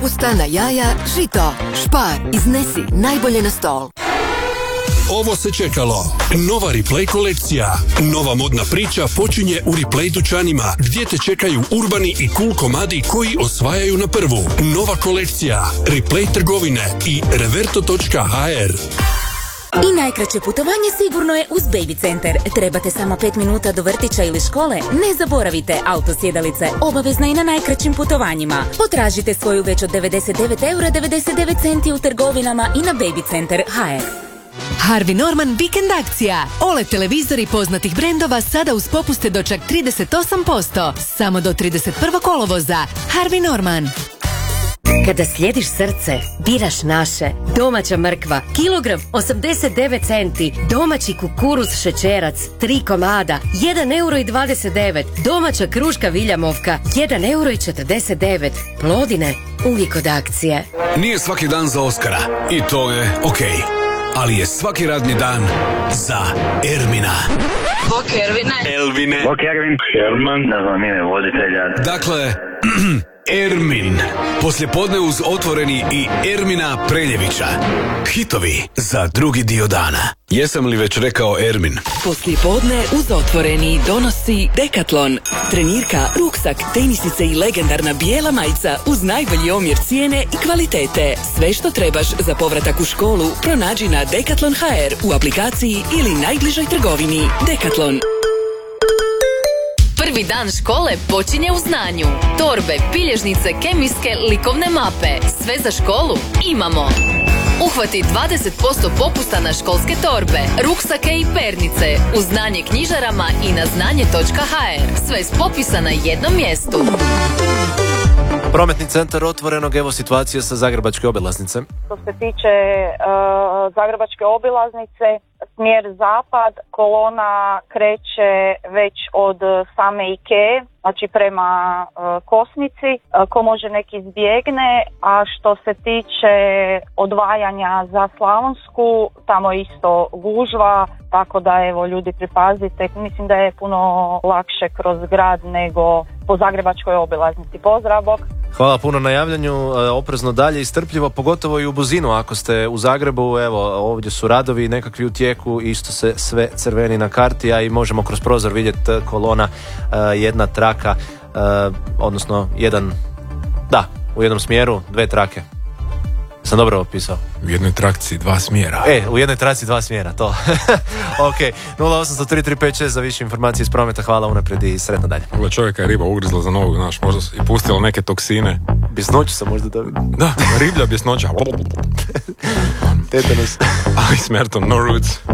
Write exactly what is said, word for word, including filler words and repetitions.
Pustana jaja, žito, špar, iznesi najbolje na stol. Ovo se čekalo. Nova Replay kolekcija. Nova modna priča počinje u Replay dućanima, gdje te čekaju urbani i cool komadi koji osvajaju na prvu. Nova kolekcija, Replay trgovine i reverto točka ha er. I najkraće putovanje sigurno je uz Baby Center. Trebate samo pet minuta do vrtića ili škole? Ne zaboravite, auto sjedalice obavezna i na najkraćim putovanjima. Potražite svoju već od devedeset devet eura devedeset devet centi u trgovinama i na baby center točka ha er. Harvey Norman vikend akcija. O L E D televizori poznatih brendova sada uz popuste do čak trideset osam posto. Samo do trideset prvog kolovoza. Harvey Norman. Kada slijediš srce, biraš naše. Domaća mrkva, kilogram osamdeset devet centi. Domaći kukuruz šećerac, tri komada, jedan euro i dvadeset devet. Domaća kruška viljamovka, jedan euro i četrdeset devet. Plodine, uvijek od akcije. Nije svaki dan za Oskara i to je okej. Okay. Ali je svaki radni dan za Ermina. Bok Ervine. Elvine. Bok Ervin. Herman. Ne znam ime voditelja. Dakle, Ermin. Poslijepodne uz Otvoreni i Ermina Preljevića. Hitovi za drugi dio dana. Jesam li već rekao Ermin? Poslijepodne uz Otvoreni donosi Decathlon. Trenirka, ruksak, tenisice i legendarna bijela majica uz najbolji omjer cijene i kvalitete. Sve što trebaš za povratak u školu pronađi na Decathlon točka ha er u aplikaciji ili najbližoj trgovini. Decathlon. Prvi dan škole počinje u znanju. Torbe, bilježnice, kemijske, likovne mape. Sve za školu imamo. Uhvati dvadeset posto popusta na školske torbe, ruksake i pernice u znanje knjižarama i na znanje točka ha er. Sve s popisa na jednom mjestu. Prometni centar Otvorenog, evo situacija sa Zagrebačke obilaznice. Što se tiče uh, Zagrebačke obilaznice, smjer zapad, kolona kreće već od same Ikee, znači prema uh, Kosnici, uh, ko može neki izbjegne, a što se tiče odvajanja za Slavonsku, tamo je isto gužva, tako da evo ljudi pripazite, mislim da je puno lakše kroz grad nego po Zagrebačkoj obilaznici. Pozdrav, bok! Hvala puno na javljanju, oprezno dalje i strpljivo, pogotovo i u Buzinu ako ste u Zagrebu, evo ovdje su radovi nekakvi u tijeku, isto se sve crveni na karti, a i možemo kroz prozor vidjeti kolona, jedna traka, odnosno jedan, da, u jednom smjeru, dve trake. Sam dobro opisao? U jednoj trakci dva smjera. E, u jednoj traci dva smjera, to. Ok, nula osam tri tri pet šest za više informacije iz prometa, hvala unaprijed i sretno dalje. Ovo čovjeka je riba ugrizla za nogu, znaš, možda i pustila neke toksine. Bjesnoću sam možda dobio. Da, riblja bjesnoća. Tetanus. Ali smrtom, no roots.